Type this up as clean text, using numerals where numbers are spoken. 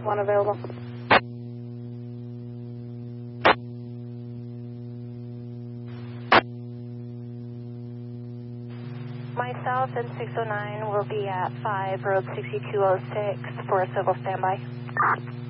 1 available. Myself and 609 will be at 5 Road 6206 for a civil standby.